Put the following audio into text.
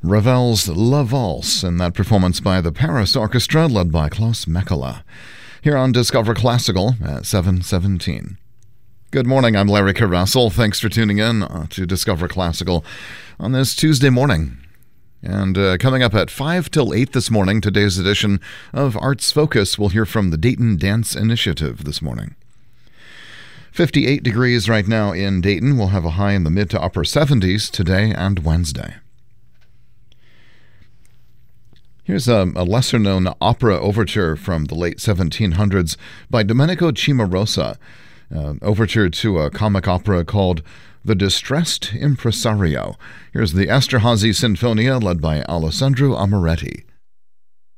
Ravel's La Valse, and that performance by the Paris Orchestra led by Klaus Mekala. Here on Discover Classical at 7:17. Good morning, I'm Larry Carrassel. Thanks for tuning in to Discover Classical on this Tuesday morning. And coming up at 5 till 8 this morning, today's edition of Arts Focus, we'll hear from the Dayton Dance Initiative this morning. 58 degrees right now in Dayton. We'll have a high in the mid to upper 70s today and Wednesday. Here's a lesser-known opera overture from the late 1700s by Domenico Cimarosa, overture to a comic opera called The Distressed Impresario. Here's the Esterhazy Sinfonia led by Alessandro Amoretti.